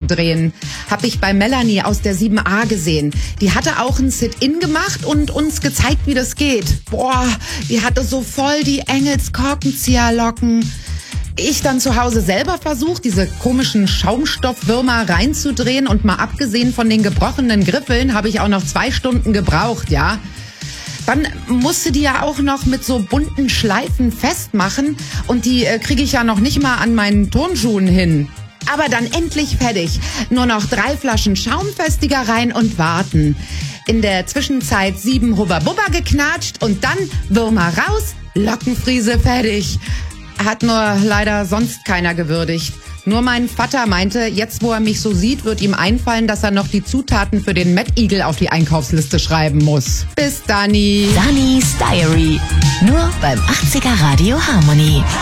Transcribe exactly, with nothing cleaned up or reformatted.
drehen. Hab ich bei Melanie aus der sieben a gesehen. Die hatte auch ein Sit-In gemacht und uns gezeigt, wie das geht. Boah, die hatte so voll die Engels-Korkenzieherlocken. Ich dann zu Hause selber versucht, diese komischen Schaumstoffwürmer reinzudrehen und mal abgesehen von den gebrochenen Griffeln habe ich auch noch zwei Stunden gebraucht, ja. Dann musste die ja auch noch mit so bunten Schleifen festmachen und die äh, kriege ich ja noch nicht mal an meinen Turnschuhen hin. Aber dann endlich fertig. Nur noch drei Flaschen Schaumfestiger rein und warten. In der Zwischenzeit sieben Hubba-Bubba geknatscht und dann Würmer raus, Lockenfriese fertig. Hat nur leider sonst keiner gewürdigt. Nur mein Vater meinte, jetzt wo er mich so sieht, wird ihm einfallen, dass er noch die Zutaten für den Mad Eagle auf die Einkaufsliste schreiben muss. Bis Dani. Dani's Diary. Nur beim achtziger Radio Harmony.